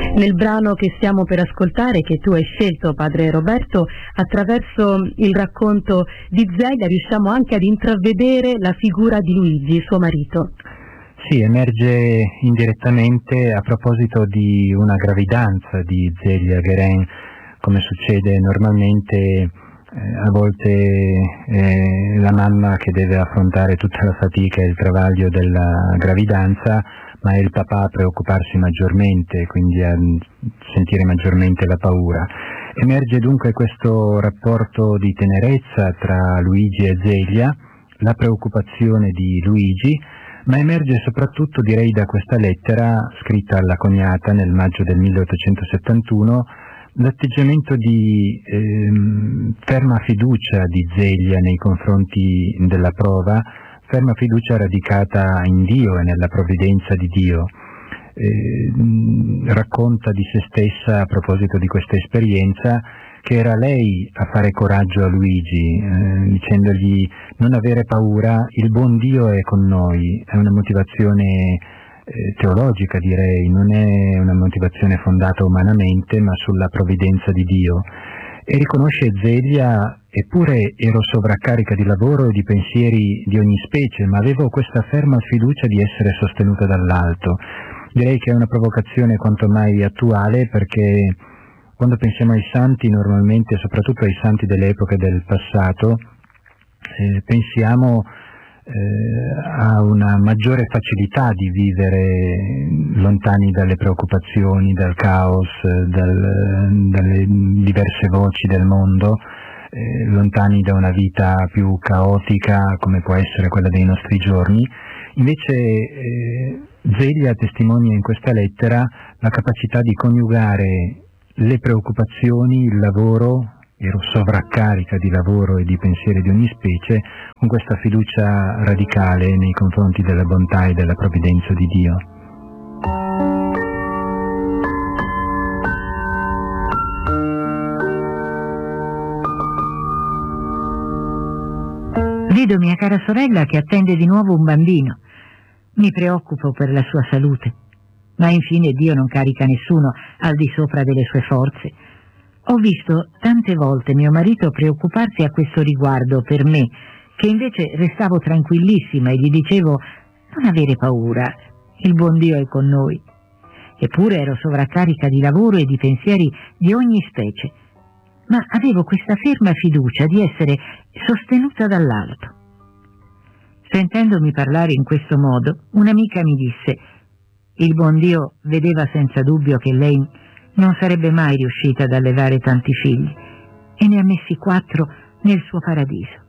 Nel brano che stiamo per ascoltare, che tu hai scelto, padre Roberto, attraverso il racconto di Zelia riusciamo anche ad intravedere la figura di Luigi, suo marito. Sì, emerge indirettamente a proposito di una gravidanza di Zelia Guérin, come succede normalmente. A volte la mamma che deve affrontare tutta la fatica e il travaglio della gravidanza, ma è il papà a preoccuparsi maggiormente, quindi a sentire maggiormente la paura. Emerge dunque questo rapporto di tenerezza tra Luigi e Zelia, la preoccupazione di Luigi, ma emerge soprattutto, direi, da questa lettera scritta alla cognata nel maggio del 1871, l'atteggiamento di ferma fiducia di Zelia nei confronti della prova, ferma fiducia radicata in Dio e nella provvidenza di Dio. Racconta di se stessa a proposito di questa esperienza che era lei a fare coraggio a Luigi, dicendogli: non avere paura, il buon Dio è con noi. È una motivazione teologica, direi, non è una motivazione fondata umanamente ma sulla provvidenza di Dio. E riconosce Zelia: eppure ero sovraccarica di lavoro e di pensieri di ogni specie, ma avevo questa ferma fiducia di essere sostenuta dall'alto. Direi che è una provocazione quanto mai attuale, perché quando pensiamo ai santi, normalmente, soprattutto ai santi delle epoche del passato, pensiamo a una maggiore facilità di vivere lontani dalle preoccupazioni, dal caos, dalle diverse voci del mondo, lontani da una vita più caotica come può essere quella dei nostri giorni. Invece Zelia testimonia in questa lettera la capacità di coniugare le preoccupazioni, il lavoro, ero sovraccarica di lavoro e di pensieri di ogni specie, con questa fiducia radicale nei confronti della bontà e della provvidenza di Dio. Vedo mia cara sorella che attende di nuovo un bambino. Mi preoccupo per la sua salute, ma infine Dio non carica nessuno al di sopra delle sue forze. Ho visto tante volte mio marito preoccuparsi a questo riguardo per me, che invece restavo tranquillissima e gli dicevo: non avere paura, il buon Dio è con noi. Eppure ero sovraccarica di lavoro e di pensieri di ogni specie, ma avevo questa ferma fiducia di essere sostenuta dall'alto. Sentendomi parlare in questo modo, un'amica mi disse: il buon Dio vedeva senza dubbio che lei non sarebbe mai riuscita ad allevare tanti figli e ne ha messi 4 nel suo paradiso.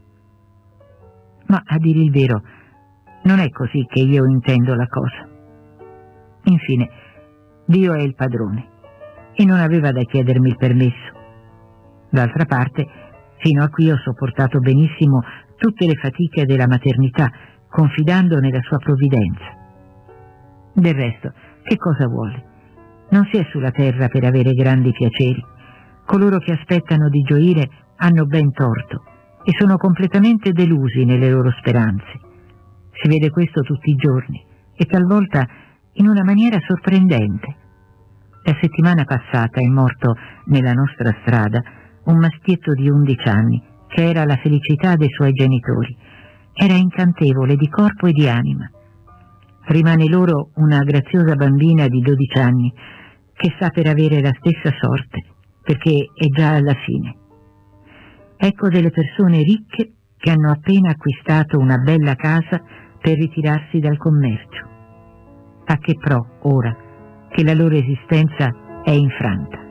Ma a dire il vero, non è così che io intendo la cosa. Infine, Dio è il padrone e non aveva da chiedermi il permesso. D'altra parte, fino a qui ho sopportato benissimo tutte le fatiche della maternità, confidando nella sua provvidenza. Del resto, che cosa vuole? Non si è sulla terra per avere grandi piaceri. Coloro che aspettano di gioire hanno ben torto e sono completamente delusi nelle loro speranze. Si vede questo tutti i giorni e talvolta in una maniera sorprendente. La settimana passata è morto nella nostra strada un maschietto di 11 anni che era la felicità dei suoi genitori. Era incantevole di corpo e di anima. Rimane loro una graziosa bambina di 12 anni che sta per avere la stessa sorte, perché è già alla fine. Ecco delle persone ricche che hanno appena acquistato una bella casa per ritirarsi dal commercio. A che pro ora che la loro esistenza è infranta?